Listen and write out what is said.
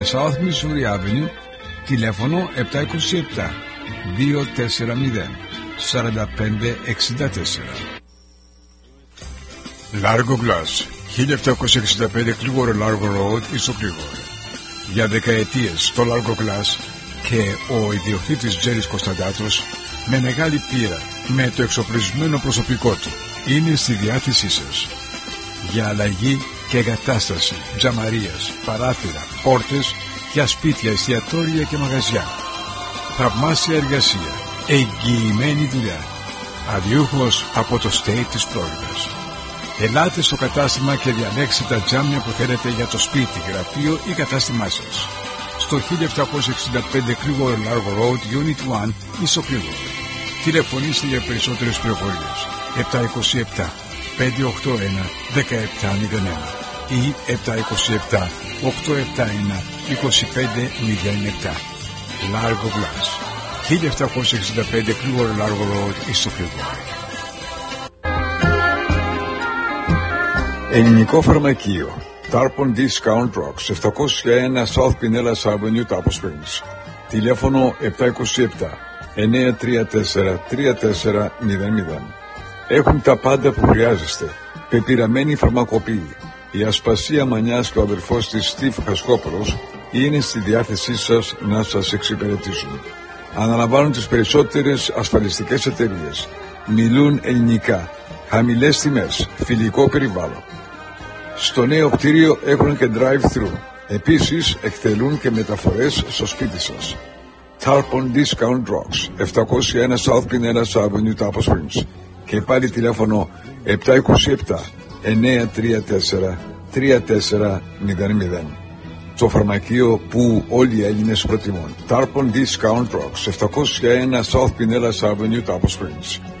South Missouri Avenue, τηλέφωνο 727 240 4564. Largo Glass, 1765 Clearwater Largo Road, στο Clearwater. Για δεκαετίες το Largo Glass και ο ιδιοκτήτης Τζέρις Κωνσταντάτος, με μεγάλη πείρα, με το εξοπλισμένο προσωπικό του, είναι στη διάθεσή σας. Για αλλαγή και εγκατάσταση τζαμαρίας, παράθυρα, πόρτες για σπίτια, εστιατόρια και μαγαζιά. Θαυμάσια εργασία, εγγυημένη δουλειά. Αδιούχος από το state της Φλόριδας. Ελάτε στο κατάστημα και διαλέξτε τα τζάμια που θέλετε για το σπίτι, γραφείο ή κατάστημά σας. Στο 1765 Clearwater Largo Road, Unit 1, στο Clearwater. Τηλεφωνήστε για περισσότερες πληροφορίες. 727 581 1701 ή 727 871 2507. Largo Glass, 1765 Clearwater Largo Road, στο Clearwater. Ελληνικό φαρμακείο Tarpon Discount Drugs, 701 South Pinellas Avenue, Tarpon Springs. Τηλέφωνο 727 934 3400. Έχουν τα πάντα που χρειάζεστε. Πεπειραμένη φαρμακοποιή. Η Ασπασία Μανιάς και ο αδερφός της Στίβ Χασκόπουλος είναι στη διάθεσή σας να σας εξυπηρετήσουν. Αναλαμβάνουν τις περισσότερες ασφαλιστικές εταιρείες. Μιλούν ελληνικά. Χαμηλές τιμές. Φιλικό περιβάλλον. Στο νέο κτίριο έχουν και drive-thru. Επίσης εκτελούν και μεταφορές στο σπίτι σας. Tarpon Discount Drugs, 701 South Pinellas Avenue, Tarpon Springs. Και πάλι τηλέφωνο 727 934 3400. Το φαρμακείο που όλοι οι Έλληνες προτιμούν. Tarpon Discount Drugs, 701 South Pinellas Avenue, Tarpon Springs.